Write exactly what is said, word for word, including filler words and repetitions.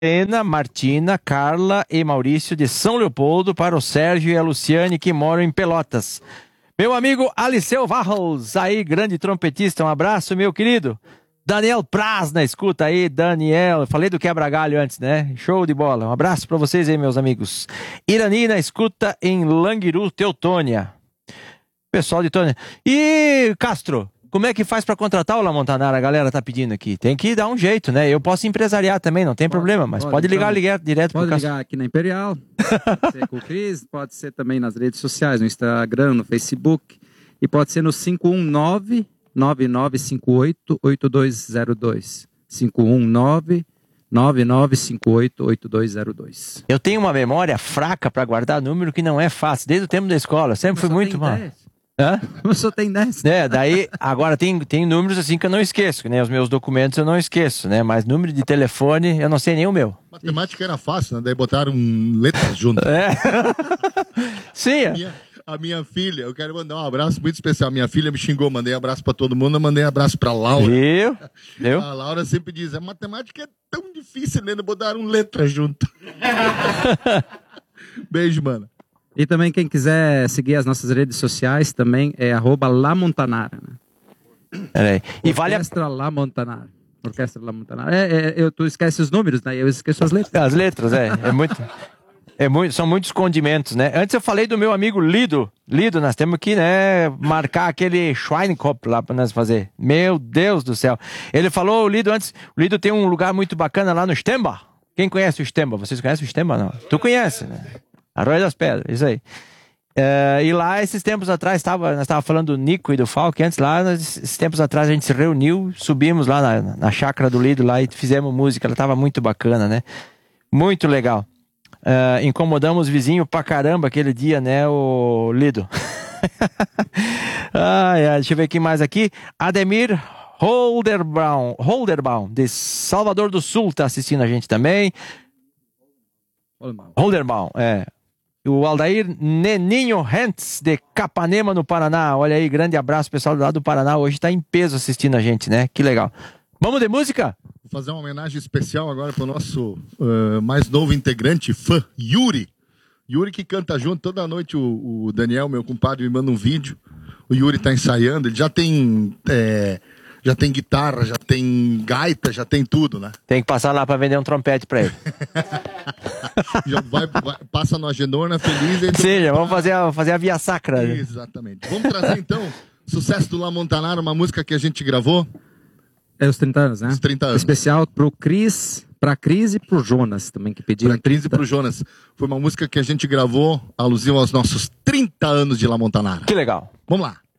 Helena, Martina, Carla e Maurício de São Leopoldo, para o Sérgio e a Luciane que moram em Pelotas. Meu amigo Aliceu Varros, aí, grande trompetista, um abraço, meu querido. Daniel Praz na escuta aí, Daniel, falei do quebra-galho antes, né? Show de bola, um abraço pra vocês aí, meus amigos. Irani na escuta em Languiru, Teutônia. Pessoal de Teutônia. E Castro, como é que faz pra contratar o La Montanara? A galera tá pedindo aqui. Tem que dar um jeito, né? Eu posso empresariar também, não tem pode, problema, mas pode, pode ligar, então, ligar direto pode pro ligar Castro. aqui na Imperial, pode ser com o Cris, pode ser também nas redes sociais, no Instagram, no Facebook, e pode ser no cinco um nove, nove nove cinco oito, oito dois zero dois. cinco um nove, nove nove cinco oito, oito dois zero dois. Eu tenho uma memória fraca para guardar número que não é fácil, desde o tempo da escola. Sempre fui muito mal. Hã? Eu só tenho dez. É, daí, agora tem, tem números assim que eu não esqueço, né? Os meus documentos eu não esqueço, né? Mas número de telefone eu não sei nem o meu. Matemática era fácil, né? Daí botaram letras junto. É. Sim. A minha, a minha filha, eu quero mandar um abraço muito especial. Minha filha me xingou, mandei abraço pra todo mundo, eu mandei abraço pra Laura. Viu? Viu? A Laura sempre diz, a matemática é tão difícil, né? Botaram letras junto. Beijo, mano. E também quem quiser seguir as nossas redes sociais também é arroba La Montanara. Né? Peraí. E vale a... Orquestra La Montanara. Orquestra La Montanara. É, é, eu, tu esquece os números, né? Eu esqueço as letras. As letras, é. É muito... É muito, são muitos condimentos, né? Antes eu falei do meu amigo Lido. Lido, nós temos que, né, marcar aquele Schweinekopf lá para nós fazer. Meu Deus do céu. Ele falou, o Lido, antes... O Lido tem um lugar muito bacana lá no Stemba. Quem conhece o Stemba? Vocês conhecem o Stemba, não? Tu conhece, né? Arroio das Pedras, isso aí. É, e lá, esses tempos atrás, tava, nós estávamos falando do Nico e do Falk, antes lá, nós, esses tempos atrás a gente se reuniu, subimos lá na, na chácara do Lido lá e fizemos música, ela estava muito bacana, né? Muito legal. É, incomodamos o vizinho pra caramba aquele dia, né, o Lido. ah, é, deixa eu ver quem mais aqui. Ademir Holderbaum, Holderbaum, de Salvador do Sul, tá assistindo a gente também. Holderbaum, é. O Aldair Neninho Hentz, de Capanema, no Paraná. Olha aí, grande abraço, pessoal do lado do Paraná. Hoje tá em peso assistindo a gente, né? Que legal. Vamos de música? Vou fazer uma homenagem especial agora pro nosso uh, mais novo integrante, fã, Yuri. Yuri que canta junto toda noite. O, o Daniel, meu compadre, me manda um vídeo. O Yuri tá ensaiando. Ele já tem... É... Já tem guitarra, já tem gaita, já tem tudo, né? Tem que passar lá pra vender um trompete pra ele. já vai, vai, passa no Agenor, feliz. Ele Sim, já vamos fazer a, fazer a via sacra. Exatamente. Vamos trazer então sucesso do La Montanara, uma música que a gente gravou. É os trinta anos, né? Os trinta anos. Especial pro Cris, pra Cris e pro Jonas também, que pediram. Pra Cris e pro Jonas. Foi uma música que a gente gravou alusiva aos nossos trinta anos de La Montanara. Que legal. Vamos lá.